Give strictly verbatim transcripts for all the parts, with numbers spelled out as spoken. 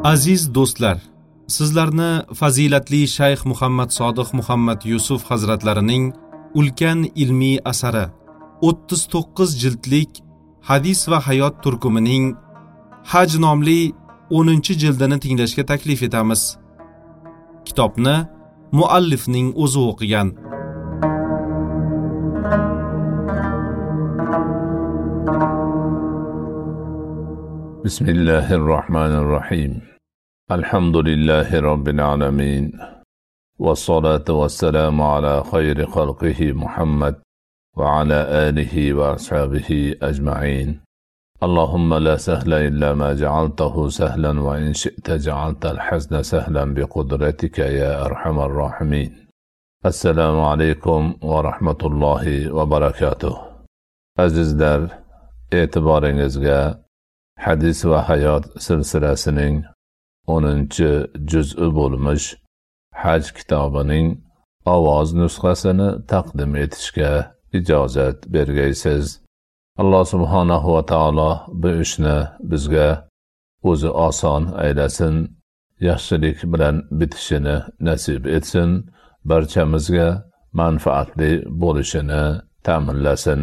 Aziz do'stlar, sizlarni fazilatli Shayx Muhammad Sodiq Muhammad Yusuf hazratlarining ulkan ilmiy asari o'ttiz to'qqiz jildlik Hadis va hayot turkumining Haj nomli o'ninchi jildini tinglashga taklif etamiz. Kitobni muallifning o'zi o'qigan. Bismillahirrahmanirrahim. Alhamdulillahi Rabbil alamin. Wassalatu wassalamu ala khayri khalqihi Muhammad wa ala alihi wa ashabihi ajma'in. Allahumma la sahla illa ma ja'altahu sahlan wa in shi'ta ja'alta al-hazna sahlan bi qudratika ya arhamar rahimin. Assalomu alaykum va rahmatullohi va barakatuh. Azizlar, e'tiboringizga Hadis va hayot silsilasining o'ninchi juz'i bo'lmish Haj kitobining ovoz nusxasini taqdim etishga ijozat bergaysiz. Alloh subhanahu va taolo bu ishni bizga o'zi oson aylasin, yaxshilik bilan bitishini nasib etsin, barchamizga manfaatli bo'lishini ta'minlasin.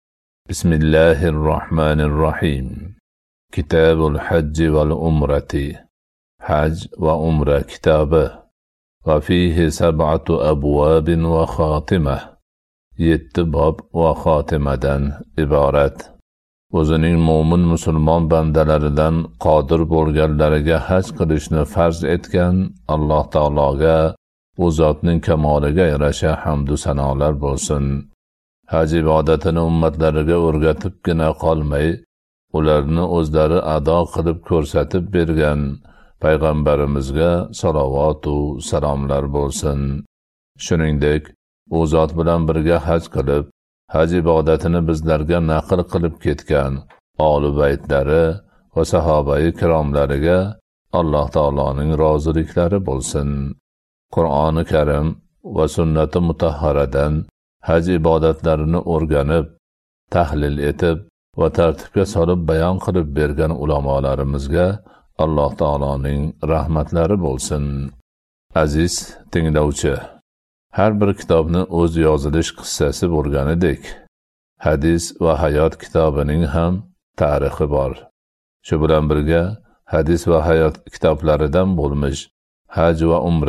Bismillahirrohmanirrohim. Kitabul Hajj wal Umrati. Haj va Umra kitobi. Va fihi sab'atu abwabin va xotima. Yetti bob va xotimadan iborat. O'zining mo'min musulmon bandalaridan qodir bo'lganlariga haj qilishni farz etgan Alloh taologa, u zotning kamoliga yarasha hamdu sanolar bo'lsin. Haj ibodatini ummatlariga o'rgatibgina qolmay, ularni o'zlari ado qilib ko'rsatib bergan payg'ambarimizga salovat va salomlar bo'lsin. Shuningdek, u zot bilan birga haj qilib, haj ibodatini bizlarga naql qilib ketgan oli baytlari va sahobai kiromlariga Alloh taoloning roziliklari bo'lsin. Qur'oni Karim va sunnati mutahharadan haj ibodatlarini o'rganib, tahlil etib va tartibga solib bayon qilib bergan ulamolarimizga Alloh taoloning rahmatlari bo'lsin. Aziz tinglovchi, har bir kitobni o'z yozilish qissasi bo'lganidek, Hadis va hayot kitobining ham tarixi bor. Shu bilan birga Hadis va hayot kitoblaridan bo'lmish Haj va Umra